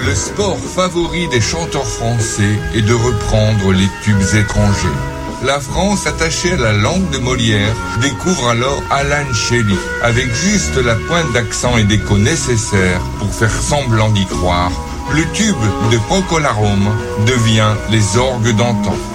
Le sport favori des chanteurs français est de reprendre les tubes étrangers. La France, attachée à la langue de Molière, découvre alors Alan Shelley, avec juste la pointe d'accent et d'écho nécessaires pour faire semblant d'y croire. Le tube de Procol Harum devient les orgues d'antan.